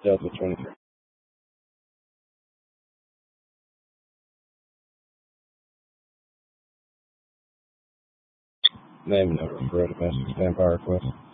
Delta 23. Name and number for a domestic standby request.